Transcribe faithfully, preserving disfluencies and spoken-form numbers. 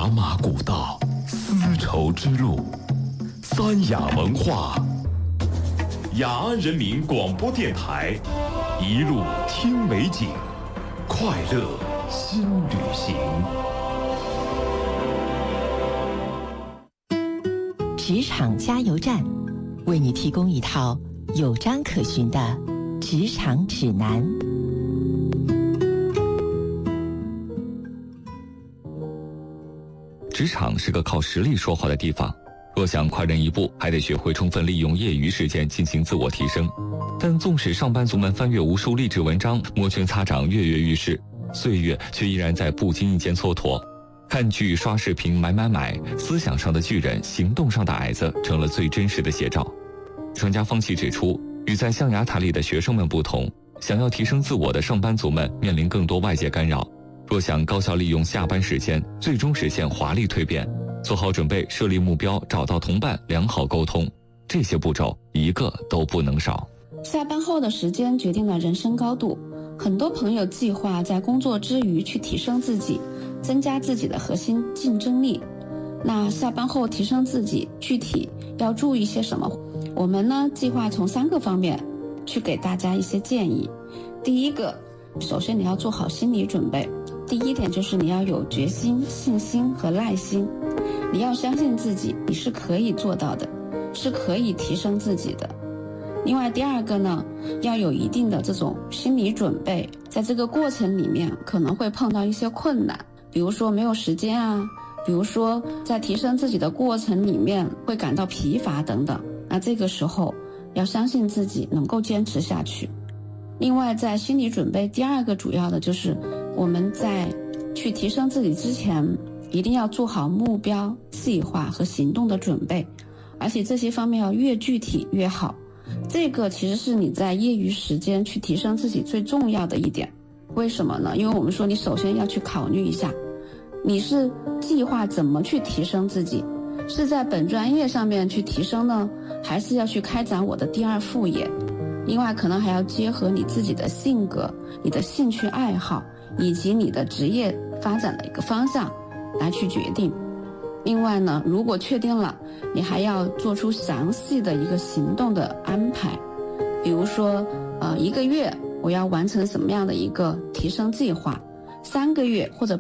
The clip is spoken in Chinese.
茶马古道，丝绸之路，三雅文化。雅安人民广播电台，一路听美景，快乐新旅行。 职场加油站，为你提供一套有章可循的职场指南。 职场是个靠实力说话的地方，若想快人一步，还得学会充分利用业余时间进行自我提升。但纵使上班族们翻阅无数励志文章，摩拳擦掌，跃跃欲试，岁月却依然在不经意间蹉跎。看剧、刷视频、买买买，思想上的巨人，行动上的矮子，成了最真实的写照。专家方琦指出，与在象牙塔里的学生们不同，想要提升自我的上班族们面临更多外界干扰。若想高效利用下班时间，最终实现华丽蜕变，做好准备，设立目标，找到同伴，良好沟通，这些步骤一个都不能少。 下班后的时间决定了人生高度，很多朋友计划在工作之余去提升自己，增加自己的核心竞争力。那下班后提升自己，具体要注意些什么？我们呢，计划从三个方面去给大家一些建议。第一个，首先你要做好心理准备。第一点就是你要有决心、信心和耐心，你要相信自己，你是可以做到的，是可以提升自己的。另外第二个呢，要有一定的这种心理准备，在这个过程里面可能会碰到一些困难，比如说没有时间啊，比如说在提升自己的过程里面会感到疲乏等等，那这个时候要相信自己能够坚持下去。另外在心理准备，第二个主要的就是我们在去提升自己之前，一定要做好目标、计划和行动的准备，而且这些方面要越具体越好。这个其实是你在业余时间去提升自己最重要的一点。为什么呢？因为我们说你首先要去考虑一下，你是计划怎么去提升自己，是在本专业上面去提升呢，还是要去开展我的第二副业？另外可能还要结合你自己的性格、你的兴趣爱好以及你的职业发展的一个方向来去决定。另外呢，如果确定了，你还要做出详细的一个行动的安排，比如说呃，一个月我要完成什么样的一个提升计划，三个月或者